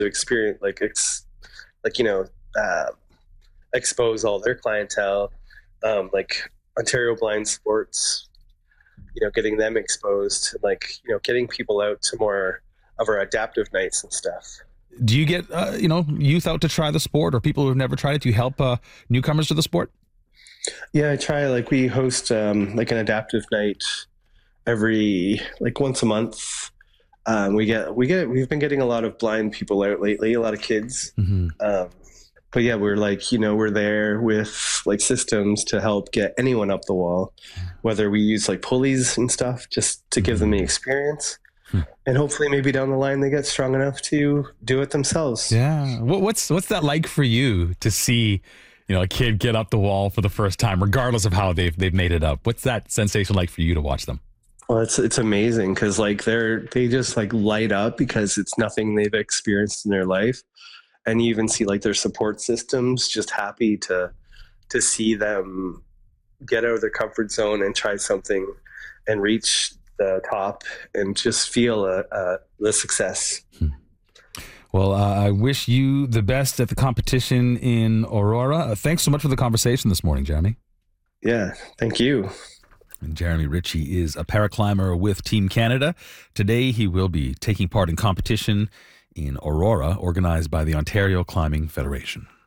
experience, like you know, uh, expose all their clientele, like Ontario Blind Sports, getting them exposed, getting people out to more of our adaptive nights and stuff. Do you get youth out to try the sport, or people who've never tried it? Do you help newcomers to the sport? Yeah, I try. Like we host like an adaptive night every like once a month. We've been getting a lot of blind people out lately, a lot of kids. Mm-hmm. But yeah, we're we're there with like systems to help get anyone up the wall, whether we use like pulleys and stuff just to give them the experience. And hopefully maybe down the line they get strong enough to do it themselves. Yeah. What's that like for you to see, a kid get up the wall for the first time, regardless of how they've made it up? What's that sensation like for you to watch them? Well, it's amazing because like they just like light up because it's nothing they've experienced in their life. And you even see like their support systems just happy to see them get out of their comfort zone and try something and reach the top and just feel the success. Well, I wish you the best at the competition in Aurora. Thanks so much for the conversation this morning, Jeremy. Yeah, thank you. And Jeremy Ritchie is a paraclimber with Team Canada. Today, he will be taking part in competition in Aurora, organized by the Ontario Climbing Federation.